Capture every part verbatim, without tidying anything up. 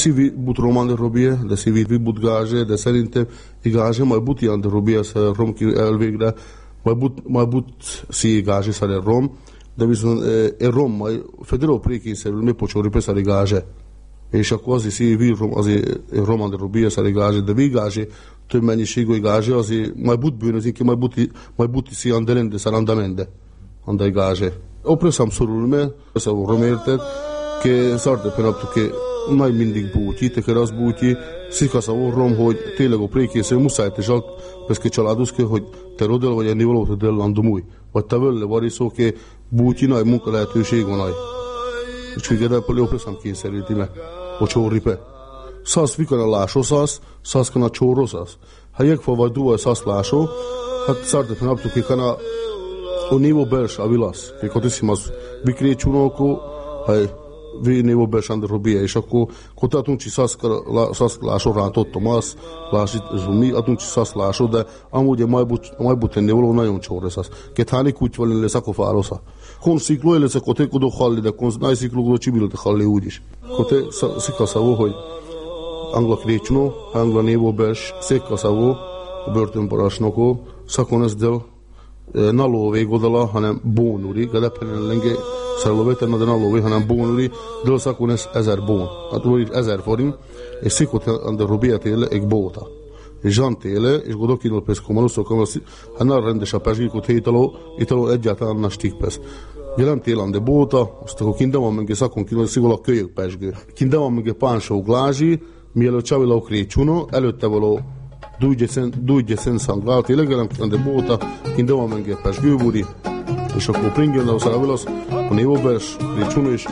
szívi but roman de robie, de szívi but gáze, de szerintem gáze mai but ilyen de robie, să rom ki elvégre, mai but, mai but szí gáze szare rom, de viszont e rom mai federal prékényszerül mi pocsori pe szare gáze. És akkor azért szívi rom, azért roman de robie szare gáze, de vi gáze, több mennyiségű gáze, azért mai but bűnözik, mai buti, mai buti szí andelende, szarandamende, andai gáze. Opre sam sorulme, să romérted, ke szarte penaptu ke nagy mindig bútyi, teker az bútyi, szikasz a orrom, hogy tényleg a prékésző muszáj te zsalt, peszke családuszke, hogy te rodel vagy enni való, te dellandom új. Vagy te völle variszó, ke bútyi nagy munka lehetőség van aj. És hogy erre jó preszám kényszeríti me, hogy csórri pe. Szász vikana lásó szász, szász kana csóró szász. Ha jegfa vagy duvaj szász lásó, hát szarte penaptu ke kana o nivo bels a vilasz, ke kotissimas vikrécsúnókó, haj, vi nivo belsan robie, és akkor kot atunci szaszlásó rántott Tomás, lásit zsumi, atunci szaszlásó, de amúgy a majbut enni való nagyon csóresz az. Két háni kutyvalin lesz akkor fárosza. Kon szikló lesz, akkor te kodó halli, de kon náj szikló kodó csibilte halli úgyis. Akkor te szikaszavó, hogy angla krécsnó, angla nivo bels, székkaszavó, a börtönparasnokó, szakon ez del na lóvé godala, hanem bónuri, gadepen lenge szerelővétel, de na lóvé, hanem bónuri, de szakon ez ezer bón. Hát úgy ezer forint, és szikot ande robia téle egy bóta. És zsant téle, és godokinul pesz komaluszok, hát na rendes a pesgikot hétaló, italó egyáltalán na stikpesz. Jelem téle ande bóta, azt akkor kindevan menge szakon kinul, szigol a kölyök pesgő. Kindevan menge pánsó glázsi, mielőtt csaviló krécsúno, előtte való dújgye szenszanglál, tényleg elem de bóta, kindevan menge pesgőbúri, és akkor pringjen, de szára vilasz, a névóbers, récsúno, és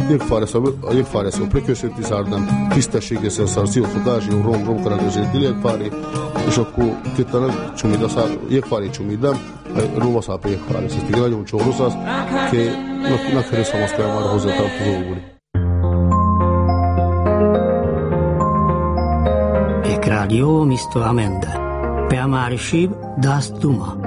a jégfáreszó preköszötti szárdám, tisztességesen szár, szívotfogás, jó rom, rom karakterzét, jégfári, és akkor kételen csumida szár, jégfári csumidám, róvaszápa jégfáresz. Ez tényleg nagyon csóroszász, ke nakheres hamaszkál már hozzátartozó búri. Radio misto Amenda. Pe Amarshib das Duma.